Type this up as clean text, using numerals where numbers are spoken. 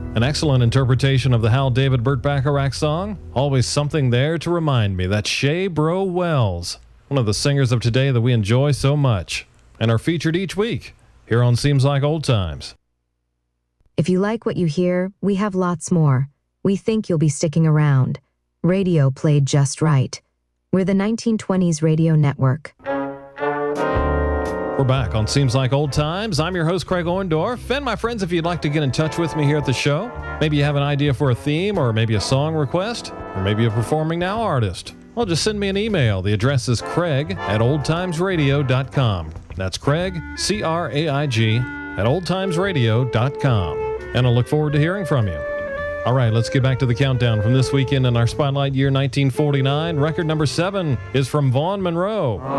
An excellent interpretation of the Hal David Burt Bacharach song, Always Something There to Remind Me. That's Shea Bro Wells, one of the singers of today that we enjoy so much and are featured each week here on Seems Like Old Times. If you like what you hear, we have lots more. We think you'll be sticking around. Radio played just right. We're the 1920s Radio Network. We're back on Seems Like Old Times. I'm your host, Craig Orndorff. And my friends, if you'd like to get in touch with me here at the show, maybe you have an idea for a theme or maybe a song request, or maybe a performing now artist, well, just send me an email. The address is craig@oldtimesradio.com. That's Craig, C-R-A-I-G, at oldtimesradio.com. And I look forward to hearing from you. All right, let's get back to the countdown from this weekend in our Spotlight year 1949. Record number 7 is from Vaughn Monroe.